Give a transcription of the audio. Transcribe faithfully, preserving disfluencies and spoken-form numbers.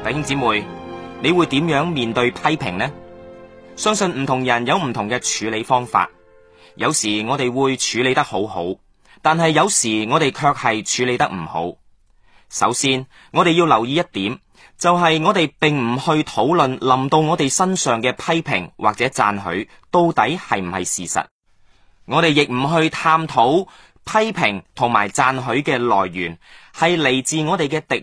弟兄姊妹，你會點樣面對批評呢？相信唔同人有唔同嘅處理方法，有時我哋會處理得好好，但係有時我哋卻係處理得唔好。首先，我哋要留意一點，就係我哋並唔去討論臨到我哋身上嘅批評或者讚許到底係唔係事實，我哋亦唔去探討批評同埋讚許嘅來源係嚟自我哋嘅敵